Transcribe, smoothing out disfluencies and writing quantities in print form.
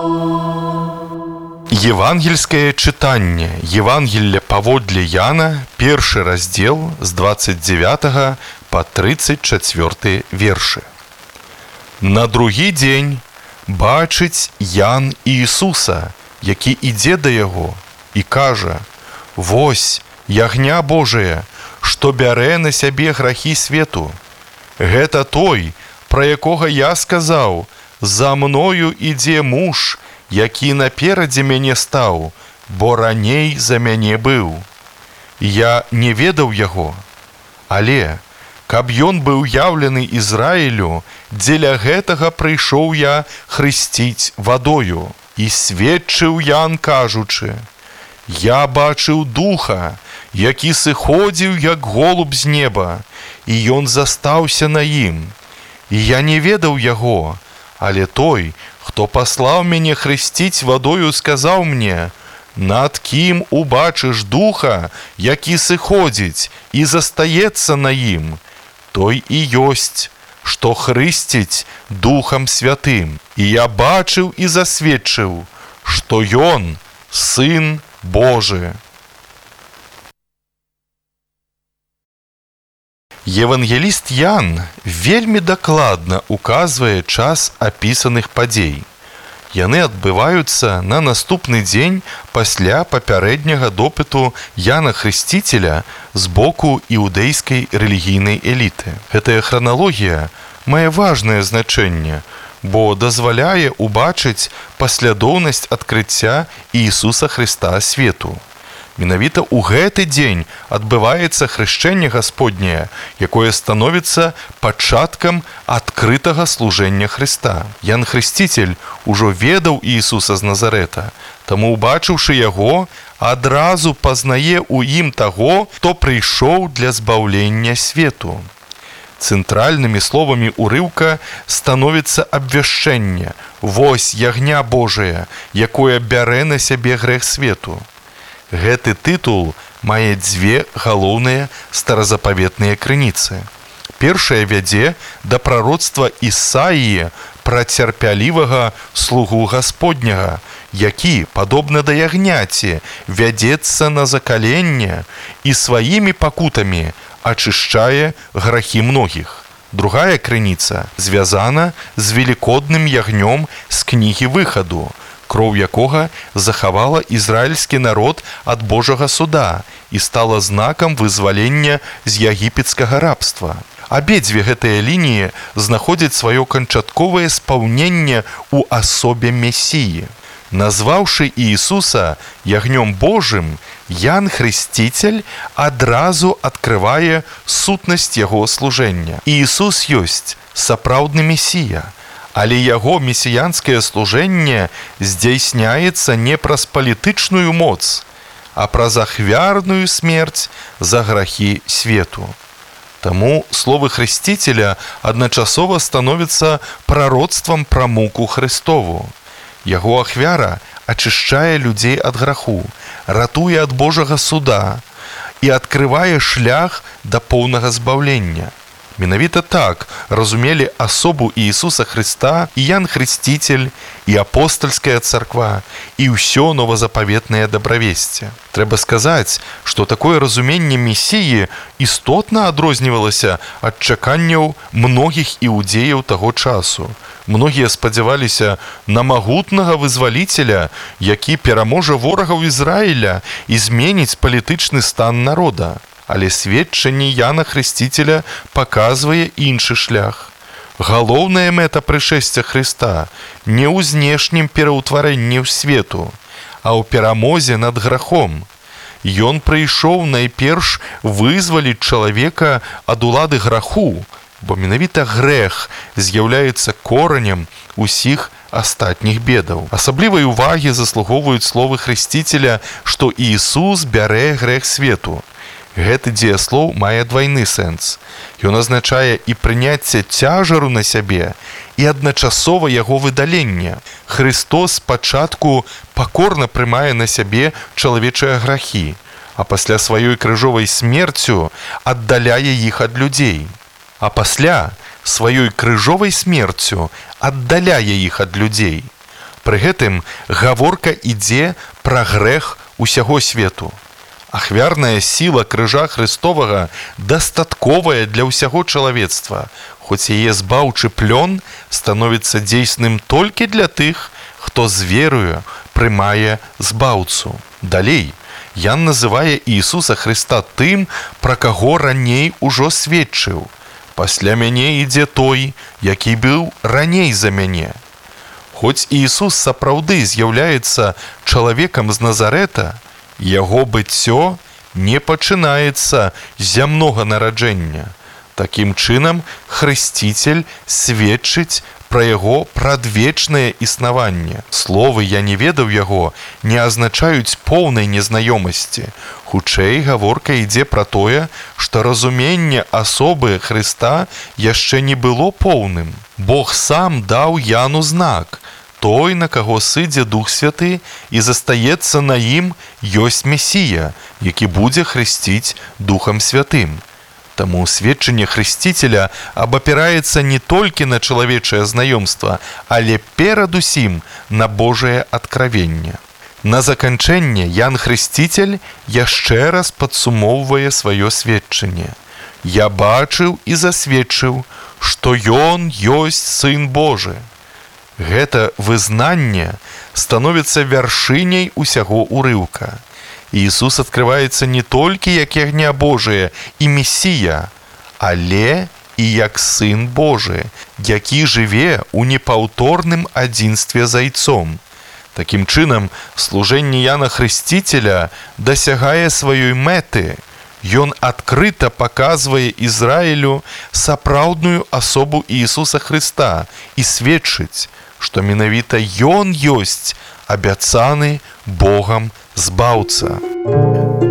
Евангельское читанне. Евангелие паводле Яна, 1 раздел з 29 по 34 вершы. На другі дзень бачыць Ян Іісуса, які ідзе да яго, і кажа: «Вось ягня Божыя, што бярэ на сябе грахі свету. Гэта той, пра якога я сказаў: за мною ідзе муж, які наперадзе мяне стаў, бо раней за мяне быў. Я не ведаў яго, але каб ён быў яўлены Ізраілю, дзеля гэтага прыйшоў я хрысціць вадою. І сведчыў Ян, кажучы: я бачыў духа, які сыходзіў як голуб з неба, і ён застаўся на ім. І я не ведаў яго, але той, хто паслаў мяне хрысціць вадою, сказаў мне: над кім убачыш духа, які сыходзіць і застаецца на ім, той і ёсць, што хрысціць Духам Святым. І я бачыў і засведчыў, што ён Сын Божы». Евангеліст Ян вельмі дакладна указвае час апісаных падзей. Яны адбываюцца на наступны дзень пасля папярэдняга допыту Яна Хрысціцеля з боку іўдэйскай рэлігійнай эліты. Гэтая храналогія мае важнае значэнне, бо дазваляе убачыць паслядоўнасць адкрыцця Іісуса Хрыста свету. Менавіта ў гэты дзень адбываецца хрышчэнне Гасподняе, якое становіцца пачаткам адкрытага служэння Хрыста. Ян Хрысціцель ужо ведаў Іісуса з Назарэта, таму, убачыўшы яго, адразу пазнае ў ім таго, хто прыйшоў для збаўлення свету. Цэнтральнымі словамі ўрыўка становіцца абвяшчэнне: «Вось ягня Божая, якое бярэ на сябе грэх свету». Гэты тытул мае дзве галоўныя старазапаветныя крыніцы. Першая вядзе да прароцтва Ісаіі пра цярпялівага слугу Гасподняга, які, падобна да ягняці, вядзецца на закаленне і сваімі пакутамі ачышчае грахі многіх. Другая крыніца звязана з велікодным ягнём з кнігі Выхаду, кроў якога захавала ізраільскі народ ад Божага суда і стала знакам вызвалення з егіпецкага рабства. Абедзве гэтыя лініі знаходзяць сваё канчатковае спаўненне ў асобе Месіі. Назваўшы Іісуса ягнём Божым, Ян Хрысціцель адразу адкрывае сутнасць яго служэння. Іісус ёсць сапраўдны Месія, але яго месіянскае служэнне здзяйсняецца не праз палітычную моц, а праз ахвярную смерць за грахі свету. Таму словы Хрысціцеля адначасова становяцца прароцтвам пра муку Хрыстову. Яго ахвяра ачышчае людзей ад граху, ратуе ад Божага суда і адкрывае шлях да поўнага збаўлення. Менавіта так разумелі асобу Іісуса Хрыста і Ян Хрысціцель, і апостальская царква, і ўсё новазапаветнае дабравесце. Трэба сказаць, што такое разуменне Месіі істотна адрознівалася ад чаканняў многіх іудзеяў таго часу. Многія спадзяваліся на магутнага вызваліцеля, які пераможа ворагаў Ізраіля і зменіць палітычны стан народа. Але сведчанне Яна Хрысціцеля паказвае іншы шлях. Галоўная мэта прышэсця Хрыста не ў знешнім пераўтварэнні ў свету, а ў перамозе над грахом. Ён прыйшоў найперш вызваліць чалавека ад улады граху, бо менавіта грэх з'яўляецца коранем усіх астатніх бедаў. Асаблівай увагі заслугоўваюць словы Хрысціцеля, што Іісус бярэ грэх свету. Гэты дзеяслоў мае двайны сэнс. Ён азначае і прыняцце цяжару на сябе, і адначасова яго выдаленне. Хрыстос спачатку пакорна прымае на сябе чалавечыя грахі, а пасля сваёй крыжовай смерцю аддаляе іх ад людзей. А пасля сваёй крыжовай смерцю аддаляе іх ад людзей. Пры гэтым гаворка ідзе пра грэх усяго свету. Ахвярная сіла крыжа Христовага дастатковая для ўсяго чалавецтва, хоць яе збаўчы плён становіцца дзейсным толькі для тых, хто з верою прымае збаўцу. Далей, Ян называе Ісуса Хрыста тым, пра каго раней ужо сведчыў. Пасля мяне ідзе той, які быў раней за мяне. Хоць Ісус сапраўды з'яўляецца чалавекам з Назарэта, яго быццё не пачынаецца з зямнога нараджэння. Такім чынам, хрысціцель сведчыць пра яго прадвечнае існаванне. Словы «я не ведаў яго» не азначаюць поўнай незнаёмасці. Хутчэй гаворка ідзе пра тое, што разуменне асобы Хрыста яшчэ не было поўным. Бог сам даў Яну знак. Той, на каго сыдзе Дух Святы і застаецца на ім, ёсць Месія, які будзе хрысціць Духам Святым. Таму сведчанне хрысціцеля абапіраецца не толькі на чалавечае знаёмства, але перадусім на Божае адкравенне. На заканчэнне Ян Хрысціцель яшчэ раз падсумоўвае сваё сведчанне. «Я бачыў і засведчыў, што Ён ёсць Сын Божы». Гэта вызнанне становіцца вяршыняй усяго ўрыўка. Ісус адкрываецца не толькі як ягня Божае і Месія, але і як Сын Божы, які жыве ў непаўторным адзінстве з Айцом. Такім чынам, служэнне Яна Хрысціцеля дасягае сваёй мэты. Ён адкрыта паказвае Ізраілю сапраўдную асобу Ісуса Хрыста і сведчыць, што менавіта Ён ёсць абяцаны Богам збаўца.